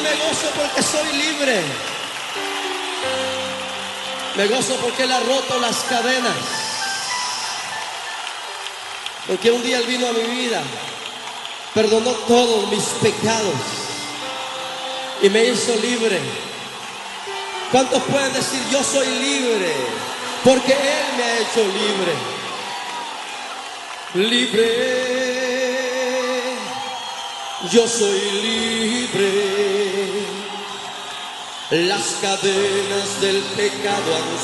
me gozo porque soy libre. Me gozo porque Él ha roto las cadenas. Porque un día Él vino a mi vida, perdonó todos mis pecados y me hizo libre. ¿Cuántos pueden decir yo soy libre? Porque Él me ha hecho libre. Libre, yo soy libre. Las cadenas del pecado han